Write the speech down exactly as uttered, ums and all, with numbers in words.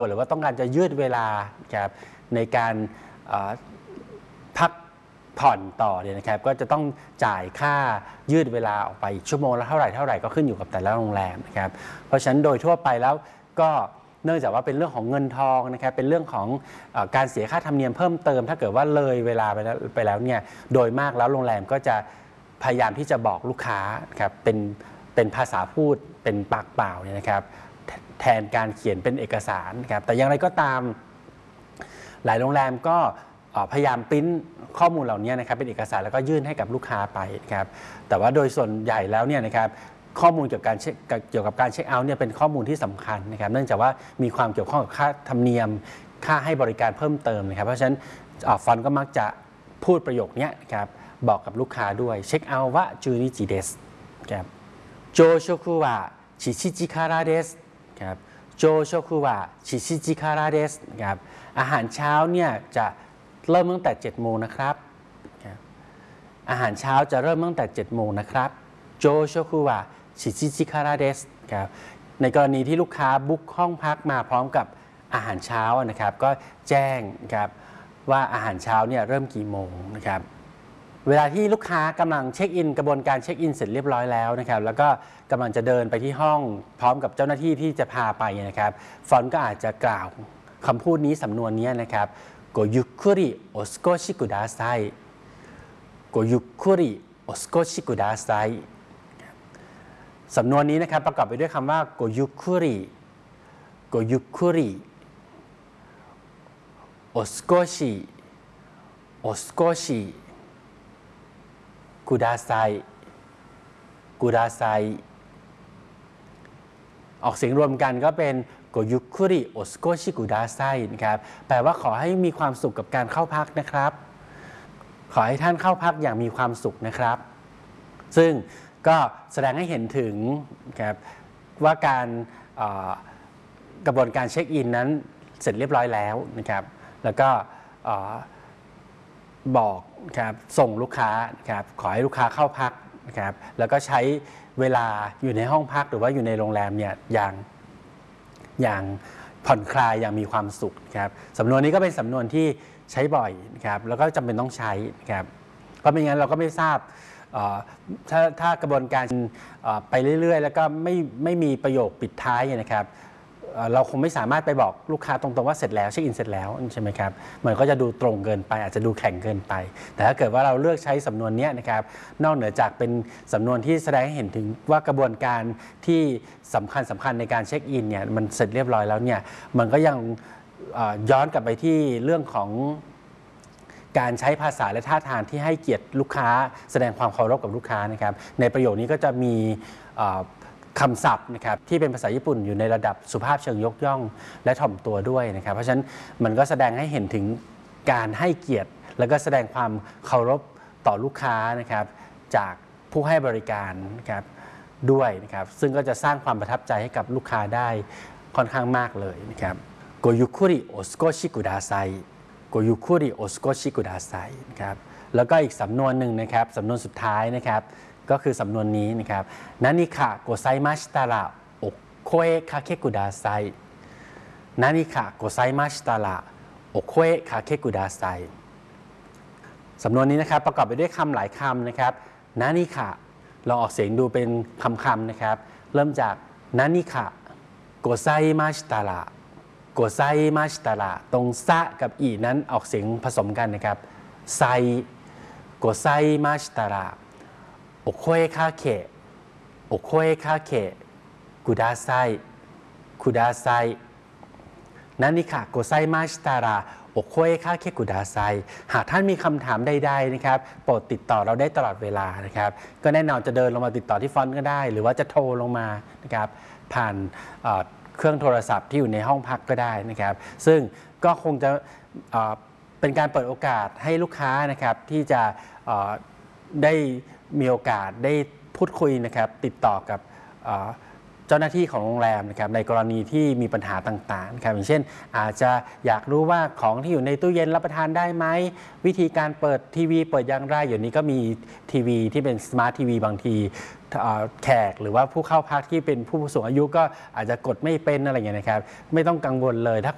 หรือว่าต้องการจะยืดเวลาครับในการพักผ่อนต่อเนี่ยนะครับก็จะต้องจ่ายค่ายืดเวลาออกไปชั่วโมงละเท่าไหร่เท่าไหร่ก็ขึ้นอยู่กับแต่ละโรงแรมนะครับเพราะฉะนั้นโดยทั่วไปแล้วก็เนื่องจากว่าเป็นเรื่องของเงินทองนะครับเป็นเรื่องของการเสียค่าธรรมเนียมเพิ่มเติมถ้าเกิดว่าเลยเวลาไปแล้วไปแล้วเนี่ยโดยมากแล้วโรงแรมก็จะพยายามที่จะบอกลูกค้าครับเป็นเป็นภาษาพูดเป็นปากเปล่าเนี่ยนะครับแทนการเขียนเป็นเอกสารครับแต่อย่างไรก็ตามหลายโรงแรมก็พยายามปริ้นข้อมูลเหล่านี้นะครับเป็นเอกสารแล้วก็ยื่นให้กับลูกค้าไปครับแต่ว่าโดยส่วนใหญ่แล้วเนี่ยนะครับข้อมูลเกี่ยวกับการเช็คเกี่ยวกับการเช็คเอาท์เนี่ยเป็นข้อมูลที่สำคัญนะครับเนื่องจากว่ามีความเกี่ยวข้องกับค่าธรรมเนียมค่าให้บริการเพิ่มเติมนะครับเพราะฉะนั้นฟอนต์ก็มักจะพูดประโยคนี้ครับบอกกับลูกค้าด้วยเช็คเอาท์ว่าจูนิจิเดสครับโจโชคุวะชิชิจิคาราเดสครับโจโชคุวะชิชิจิคาราเดสครับอาหารเช้าเนี่ยจะเริ่มตั้งแต่เจ็ดโมงนะครับอาหารเช้าจะเริ่มตั้งแต่เจ็ดโมงนะครับโจโชคุวะชิชิจิคาราเดสครับในกรณีที่ลูกค้าบุ๊กห้องพักมาพร้อมกับอาหารเช้านะครับก็แจ้งครับว่าอาหารเช้าเนี่ยเริ่มกี่โมงนะครับเวลาที่ลูกค้ากำลังเช็คอินกระบวนการเช็คอินเสร็จเรียบร้อยแล้วนะครับแล้วก็กำลังจะเดินไปที่ห้องพร้อมกับเจ้าหน้าที่ที่จะพาไปนะครับฟอนต์ก็อาจจะกล่าวคำพูดนี้สำนวนนี้นะครับごゆっくりお過ごしくださいごゆっくりお過ごしくださいสำนวนนี้นะครับประกอบไปด้วยคำว่าごゆっくりごゆっくりお過ごしお過ごしくださいくださいออกเสียงรวมกันก็เป็นโกยุคุริโอสโกชิกุดาไซนะครับแปลว่าขอให้มีความสุขกับการเข้าพักนะครับขอให้ท่านเข้าพักอย่างมีความสุขนะครับซึ่งก็แสดงให้เห็นถึงครับว่าการกระบวนการเช็คอินนั้นเสร็จเรียบร้อยแล้วนะครับแล้วก็บอกครับส่งลูกค้าครับขอให้ลูกค้าเข้าพักนะครับแล้วก็ใช้เวลาอยู่ในห้องพักหรือว่าอยู่ในโรงแรมเนี่ยอย่างอย่างผ่อนคลายอย่างมีความสุขครับสำนวนนี้ก็เป็นสำนวนที่ใช้บ่อยนะครับแล้วก็จำเป็นต้องใช้นะครับเพราะไม่งั้นเราก็ไม่ทราบถ้าถ้ากระบวนการไปเรื่อยๆแล้วก็ไม่ไม่มีประโยคปิดท้ายนะครับเราคงไม่สามารถไปบอกลูกค้าตรงๆว่าเสร็จแล้วเช็คอินเสร็จแล้วใช่ไหมครับมันก็จะดูตรงเกินไปอาจจะดูแข็งเกินไปแต่ถ้าเกิดว่าเราเลือกใช้สำนวนนี้นะครับนอกเหนือจากเป็นสำนวนที่แสดงให้เห็นถึงว่ากระบวนการที่สำคัญสำคัญในการเช็คอินเนี่ยมันเสร็จเรียบร้อยแล้วเนี่ยมันก็ยังย้อนกลับไปที่เรื่องของการใช้ภาษาและท่าทางที่ให้เกียรติลูกค้าแสดงความเคารพกับลูกค้านะครับในประโยคนี้ก็จะมีคำศัพท์นะครับที่เป็นภาษาญี่ปุ่นอยู่ในระดับสุภาพเชิงยกย่องและถ่อมตัวด้วยนะครับเพราะฉะนั้นมันก็แสดงให้เห็นถึงการให้เกียรติแล้วก็แสดงความเคารพต่อลูกค้านะครับจากผู้ให้บริการนะครับด้วยนะครับซึ่งก็จะสร้างความประทับใจให้กับลูกค้าได้ค่อนข้างมากเลยนะครับโกยุคุริโอสโกชิกุดาไซโกยุคุริโอสโกชิกุดาไซนะครับแล้วก็อีกสำนวนหนึ่งนะครับสำนวนสุดท้ายนะครับก็คือสำนวนนี้นะครับนานิคะโกไซมาชิตาระโอโคเอะคาเคกุดาไซนานิคะโกไซมาชิตาระโอโคเอะคาเคกุดาไซสำนวนนี้นะครับประกอบไปด้วยคำหลายคำนะครับนานิคะลองออกเสียงดูเป็นคำคำนะครับเริ่มจากนานิคะโกไซมาชิตาระโกไซมาชิตาระตรงซะกับอีนั้นออกเสียงผสมกันนะครับไซโกไซมาชิตาระโอโคเอะคาเคโอโคเอะคาเคกุดาไซกุดาไซนานิคะโกไซมาชิตาระโอโคเอะคาเคกุดาไซหากท่านมีคำถามใดๆนะครับโปรดติดต่อเราได้ตลอดเวลานะครับก็แน่นอนจะเดินลงมาติดต่อที่ฟอนต์ก็ได้หรือว่าจะโทรลงมานะครับผ่านเครื่องโทรศัพท์ที่อยู่ในห้องพักก็ได้นะครับซึ่งก็คงจะเป็นการเปิดโอกาสให้ลูกค้านะครับที่จะได้มีโอกาสได้พูดคุยนะครับติดต่อกับเจ้าหน้าที่ของโรงแรมนะครับในกรณีที่มีปัญหาต่างๆนะครับอย่างเช่นอาจจะอยากรู้ว่าของที่อยู่ในตู้เย็นรับประทานได้ไหมวิธีการเปิดทีวีเปิดอย่างไรอยู่นี้ก็มีทีวีที่เป็นสมาร์ททีวีบางทีแขกหรือว่าผู้เข้าพักที่เป็นผู้สูงอายุก็อาจจะกดไม่เป็นอะไรอย่างเงี้ยนะครับไม่ต้องกังวลเลยถ้า